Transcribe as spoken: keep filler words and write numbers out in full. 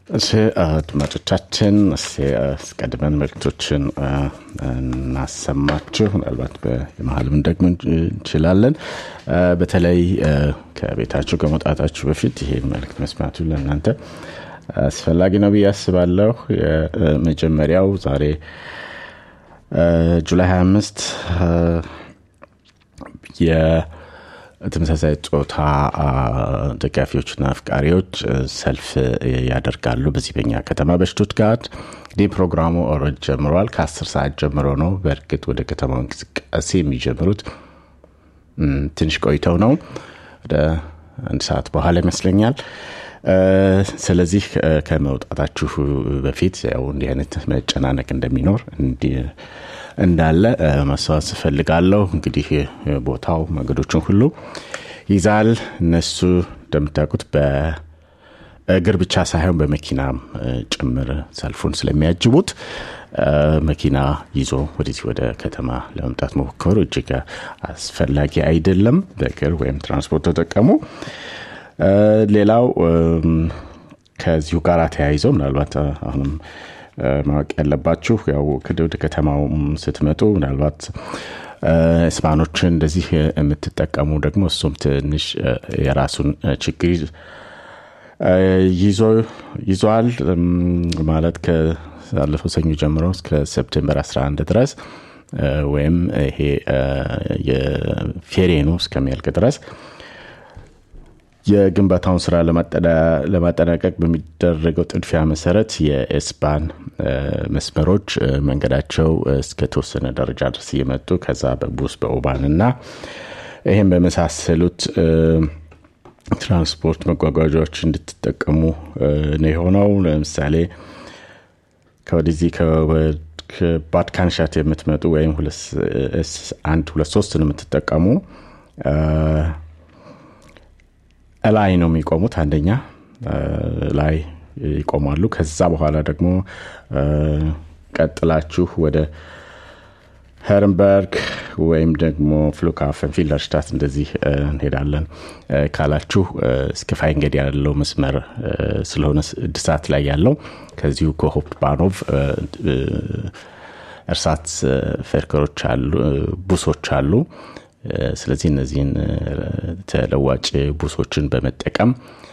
እሺ አድማጮቻችን እስቀድመን መልክቶችን እናሰማችሁ ምናልባት በመሃልም ደግሞ እንችላለን በተለይ ከቤታችሁ ከመጣታችሁ በፊት ይሄ መልክት መስማቱ ለእናንተ አስፈላጊ ነው ብያስባለሁ የመጀመሪያው ዛሬ ጁላይ ሃያ አምስት የ ተመሳሳይ ጾታ ደጋፊዎችና አፍቃሪዎች ሰልፍ ያደርጋሉ በዚህ በእኛ ከተማ በሽቱትጋርት ዲ ፕሮግራሙ ኦሬንጅ ጀምሯል ከ10 ሰዓት ጀምሮ ነው በርግጥ ወደ ከተማው እንቅስቃሴ የሚጀምሩት ትንሽ ቆይተው ነው ወደ አንድ ሰዓት በኋላ ይመስለኛል ስለዚህ ከመውጣታችሁ በፊት ያው እንዲህ አይነት መጨናነቅ እንደሚኖር እንዲ እንዳለ ማሳወስ ፈልጋለሁ እንግዲህ ቦታው መንገዶችን ሁሉ ይዛል እነሱ እንደምታውቁት በእግር ብቻ ሳይሆን በመኪናም ጭምር ሰልፉን ስለሚያጅቡት መኪና ይዞ ወደዚህ ወደ ከተማ ለመምጣት መሞከሩ እጅግ አስፈላጊ አይደለም በእግር ወይም ትራንስፖርት ተጠቀሙ ሌላው ከዚሁ ጋር ተያይዘው ምናልባት አሁንም ማወቅ ያለባችሁ ያው ከደውድ ከተማው ስትመጡ ምናልባት ስፓኖችን እንደዚህ የምትጠቀሙ ደግሞ እሱም ትንሽ የራሱን ችግር ይዞ ይዟል ማለት ከአለፈው ሰኞ ጀምሮ እስከ ሴፕቴምበር አስራ አንድ ድረስ ወይም ይሄ የፌሬኑ እስከሚያልቅ ድረስ የግንባታውን ስራ ለማጠናቀቅ በሚደረገው ጥድፊያ መሰረት የኤስፓን መስመሮች መንገዳቸው እስከ ተወሰነ ደረጃ ድረስ እየመጡ ከዛ በቡስ በኦባንና ይሄን በመሳሰሉት ትራንስፖርት መጓጓዣዎች እንድትጠቀሙ ነው የሆነው ለምሳሌ ከወደዚህ ከባድካንሻት የምትመጡ ወይም አንድ ሁለት ሶስት ነው የምትጠቀሙ ላይ ነው የሚቆሙት አንደኛ ላይ ይቆማሉ ከዛ በኋላ ደግሞ ቀጥላችሁ ወደ ሄርንበርግ ወይም ደግሞ ፍሉካፈን ፊለርሽታት እንደዚህ እንሄዳለን ካላችሁ እስከ ፋይንገድ ያለው መስመር ስለሆነ ድሳት ላይ ያለው ከዚሁ ኮሆፕ ባኖቭ እርሳት ፈርከሮች አሉ ቡሶች አሉ ስለዚህ እነዚህን ተለዋጭ ቡሶችን በመጠቀም